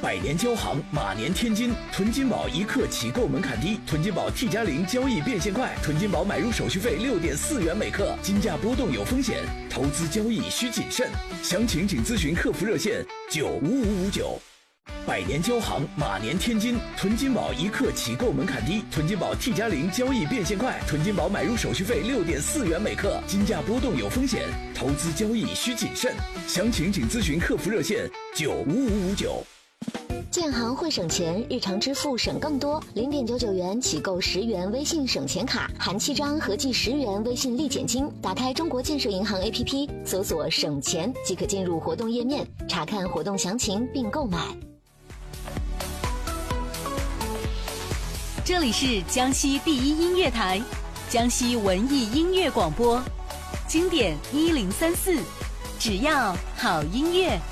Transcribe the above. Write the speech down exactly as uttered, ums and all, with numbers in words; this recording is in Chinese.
百年交行，马年天金。囤金宝一刻起购门槛低，囤金宝 T 加零交易变现快，囤金宝买入手续费六点四元每克，金价波动有风险，投资交易需谨慎。详情请咨询客服热线九五五五九。百年交行，马年天金。囤金宝一刻起购门槛低，囤金宝 T 加零交易变现快，囤金宝买入手续费六点四元每克，金价波动有风险，投资交易需谨慎。详情请咨询客服热线九五五五九。 建行会省钱，日常支付省更多。零点九九元起购十元微信省钱卡，含七张，合计十元微信立减金。打开中国建设银行 A P P， 搜索省钱即可进入活动页面，查看活动详情并购买。 这里是江西第一音乐台，江西文艺音乐广播，经典一零三四，只要好音乐。